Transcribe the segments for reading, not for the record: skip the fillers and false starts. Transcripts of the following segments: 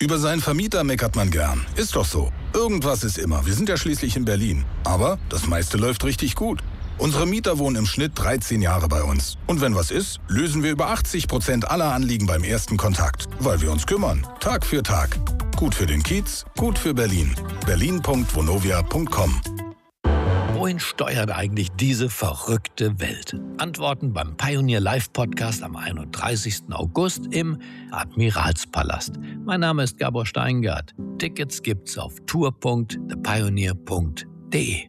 Über seinen Vermieter meckert man gern. Ist doch so. Irgendwas ist immer. Wir sind ja schließlich in Berlin. Aber das meiste läuft richtig gut. Unsere Mieter wohnen im Schnitt 13 Jahre bei uns. Und wenn was ist, lösen wir über 80% aller Anliegen beim ersten Kontakt. Weil wir uns kümmern. Tag für Tag. Gut für den Kiez, gut für Berlin. berlin.vonovia.com. Wohin steuert eigentlich diese verrückte Welt? Antworten beim Pioneer Live Podcast am 31. August im Admiralspalast. Mein Name ist Gabor Steingart. Tickets gibt's auf tour.thepioneer.de.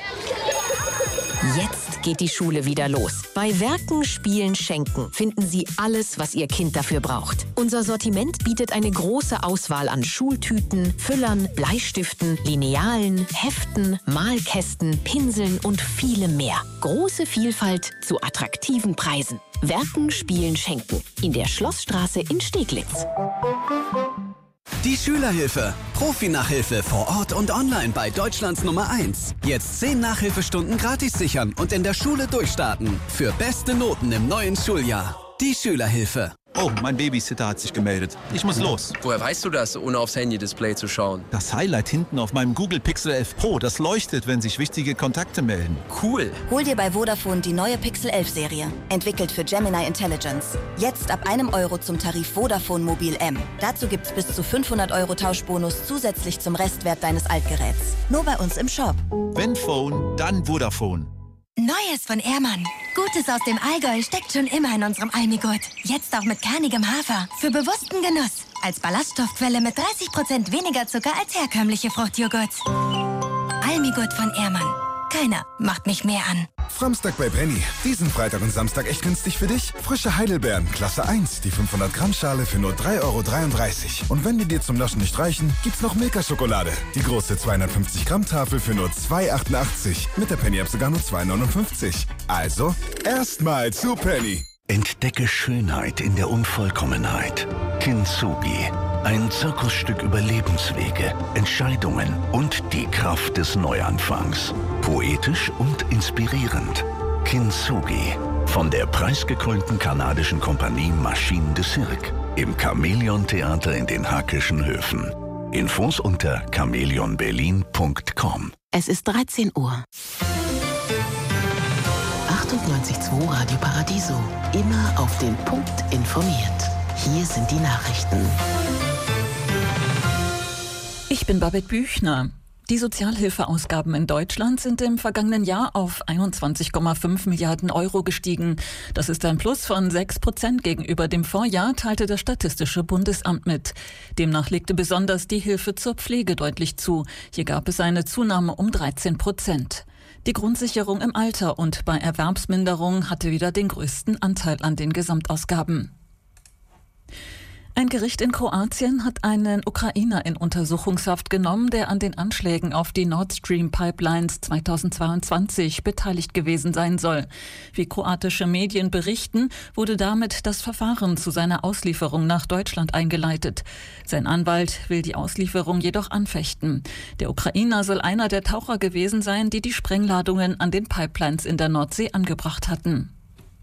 Jetzt geht die Schule wieder los. Bei Werken, Spielen, Schenken finden Sie alles, was Ihr Kind dafür braucht. Unser Sortiment bietet eine große Auswahl an Schultüten, Füllern, Bleistiften, Linealen, Heften, Malkästen, Pinseln und vielem mehr. Große Vielfalt zu attraktiven Preisen. Werken, Spielen, Schenken. In der Schlossstraße in Steglitz. Die Schülerhilfe. Profi-Nachhilfe vor Ort und online bei Deutschlands Nummer 1. Jetzt 10 Nachhilfestunden gratis sichern und in der Schule durchstarten. Für beste Noten im neuen Schuljahr. Die Schülerhilfe. Oh, mein Babysitter hat sich gemeldet. Ich muss los. Woher weißt du das, ohne aufs Handy-Display zu schauen? Das Highlight hinten auf meinem Google Pixel 11 Pro, das leuchtet, wenn sich wichtige Kontakte melden. Cool. Hol dir bei Vodafone die neue Pixel 11 Serie. Entwickelt für Gemini Intelligence. Jetzt ab €1 zum Tarif Vodafone Mobil M. Dazu gibt's bis zu 500 € Tauschbonus zusätzlich zum Restwert deines Altgeräts. Nur bei uns im Shop. Wenn Phone, dann Vodafone. Neues von Ehrmann. Gutes aus dem Allgäu steckt schon immer in unserem Almigurt. Jetzt auch mit kernigem Hafer. Für bewussten Genuss. Als Ballaststoffquelle mit 30% weniger Zucker als herkömmliche Fruchtjoghurts. Almigurt von Ehrmann. Keiner macht mich mehr an. Samstag bei Penny. Diesen Freitag und Samstag echt günstig für dich? Frische Heidelbeeren, Klasse 1, die 500 Gramm Schale für nur 3,33 €. Und wenn die dir zum Naschen nicht reichen, gibt's noch Milka-Schokolade. Die große 250 Gramm Tafel für nur 2,88 €. Mit der Penny-App sogar nur 2,59 €. Also, erstmal zu Penny. Entdecke Schönheit in der Unvollkommenheit. Kintsugi. Ein Zirkusstück über Lebenswege, Entscheidungen und die Kraft des Neuanfangs. Poetisch und inspirierend. Kintsugi. Von der preisgekrönten kanadischen Kompanie Machine de Cirque. Im Chamäleon-Theater in den Hackischen Höfen. Infos unter chameleonberlin.com. Es ist 13 Uhr. 98.2 Radio Paradiso. Immer auf den Punkt informiert. Hier sind die Nachrichten. Ich bin Babette Büchner. Die Sozialhilfeausgaben in Deutschland sind im vergangenen Jahr auf 21,5 Milliarden € gestiegen. Das ist ein Plus von 6% gegenüber dem Vorjahr, teilte das Statistische Bundesamt mit. Demnach legte besonders die Hilfe zur Pflege deutlich zu. Hier gab es eine Zunahme um 13%. Die Grundsicherung im Alter und bei Erwerbsminderung hatte wieder den größten Anteil an den Gesamtausgaben. Ein Gericht in Kroatien hat einen Ukrainer in Untersuchungshaft genommen, der an den Anschlägen auf die Nord Stream Pipelines 2022 beteiligt gewesen sein soll. Wie kroatische Medien berichten, wurde damit das Verfahren zu seiner Auslieferung nach Deutschland eingeleitet. Sein Anwalt will die Auslieferung jedoch anfechten. Der Ukrainer soll einer der Taucher gewesen sein, die die Sprengladungen an den Pipelines in der Nordsee angebracht hatten.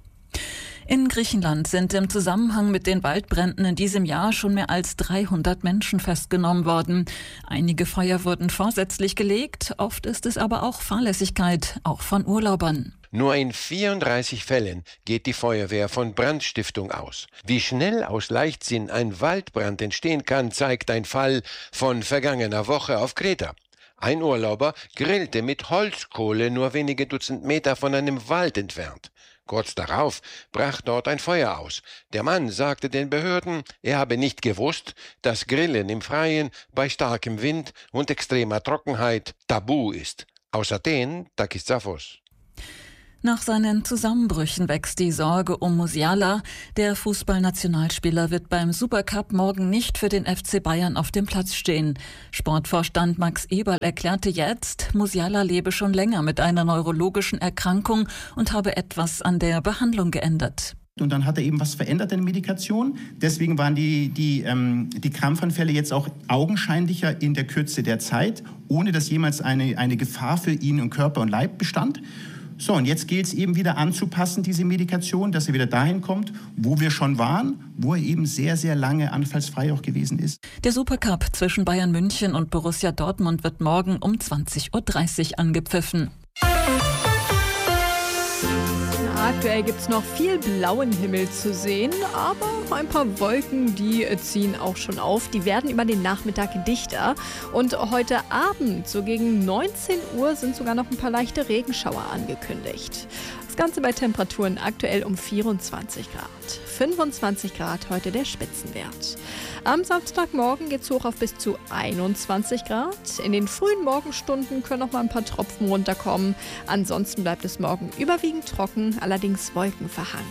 In Griechenland sind im Zusammenhang mit den Waldbränden in diesem Jahr schon mehr als 300 Menschen festgenommen worden. Einige Feuer wurden vorsätzlich gelegt, oft ist es aber auch Fahrlässigkeit, auch von Urlaubern. Nur in 34 Fällen geht die Feuerwehr von Brandstiftung aus. Wie schnell aus Leichtsinn ein Waldbrand entstehen kann, zeigt ein Fall von vergangener Woche auf Kreta. Ein Urlauber grillte mit Holzkohle nur wenige Dutzend Meter von einem Wald entfernt. Kurz darauf brach dort ein Feuer aus. Der Mann sagte den Behörden, er habe nicht gewusst, dass Grillen im Freien bei starkem Wind und extremer Trockenheit tabu ist. Aus Athen, Takis Zaphos. Nach seinen Zusammenbrüchen wächst die Sorge um Musiala. Der Fußballnationalspieler wird beim Supercup morgen nicht für den FC Bayern auf dem Platz stehen. Sportvorstand Max Eberl erklärte jetzt, Musiala lebe schon länger mit einer neurologischen Erkrankung und habe etwas an der Behandlung geändert. Und dann hat er eben was verändert in der Medikation. Deswegen waren die Krampfanfälle jetzt auch augenscheinlicher in der Kürze der Zeit, ohne dass jemals eine Gefahr für ihn im Körper und Leib bestand. So, und jetzt gilt es eben wieder anzupassen, diese Medikation, dass sie wieder dahin kommt, wo wir schon waren, wo er eben sehr, sehr lange anfallsfrei auch gewesen ist. Der Supercup zwischen Bayern München und Borussia Dortmund wird morgen um 20.30 Uhr angepfiffen. Aktuell gibt es noch viel blauen Himmel zu sehen, aber ein paar Wolken, die ziehen auch schon auf. Die werden über den Nachmittag dichter. Und heute Abend, so gegen 19 Uhr, sind sogar noch ein paar leichte Regenschauer angekündigt. Das Ganze bei Temperaturen aktuell um 24 Grad. 25 Grad heute der Spitzenwert. Am Samstagmorgen geht es hoch auf bis zu 21 Grad. In den frühen Morgenstunden können noch mal ein paar Tropfen runterkommen. Ansonsten bleibt es morgen überwiegend trocken, allerdings wolkenverhangen.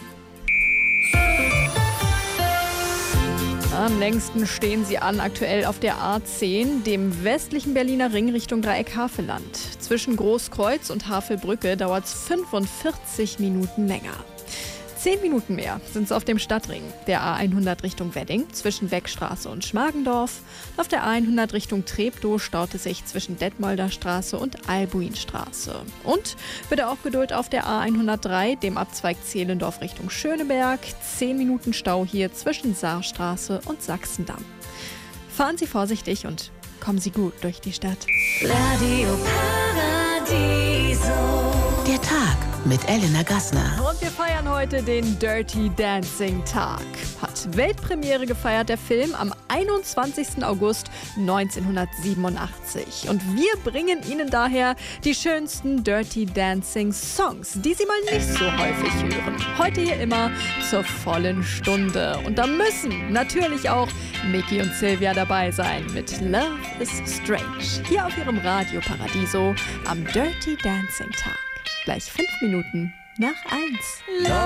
Am längsten stehen sie an aktuell auf der A10, dem westlichen Berliner Ring Richtung Dreieck Havelland. Zwischen Großkreuz und Havelbrücke dauert es 45 Minuten länger. 10 Minuten mehr sind es auf dem Stadtring, der A100 Richtung Wedding, zwischen Weckstraße und Schmargendorf. Auf der A100 Richtung Treptow staut es sich zwischen Detmolder Straße und Albuinstraße. Und bitte auch Geduld auf der A103, dem Abzweig Zehlendorf Richtung Schöneberg. 10 Minuten Stau hier zwischen Saarstraße und Sachsendamm. Fahren Sie vorsichtig und kommen Sie gut durch die Stadt. Radio Paradiso. Der Tag mit Elena Gassner. Und wir feiern heute den Dirty Dancing Tag. Hat Weltpremiere gefeiert der Film am 21. August 1987. Und wir bringen Ihnen daher die schönsten Dirty Dancing Songs, die Sie mal nicht so häufig hören. Heute hier immer zur vollen Stunde. Und da müssen natürlich auch Mickey und Sylvia dabei sein mit Love is Strange. Hier auf Ihrem Radio Paradiso am Dirty Dancing Tag. Gleich 5 Minuten nach 1.